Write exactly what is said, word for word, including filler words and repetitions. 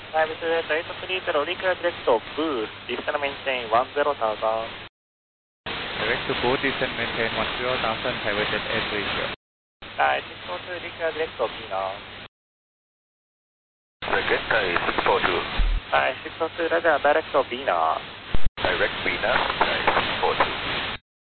five two eight three zero, declare direct to boost, descend and maintain one zero thousand. Direct to boost, descend maintain one zero thousand, private jet eight three zero. Sky six four two, declare direct to B now. Second, Sky six four two. Sky six four two, roger, direct to B now. Direct B now.